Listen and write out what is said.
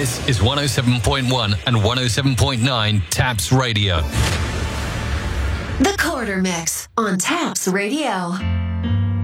This is 107.1 and 107.9 Taps Radio. The Quarter Mix on Taps Radio.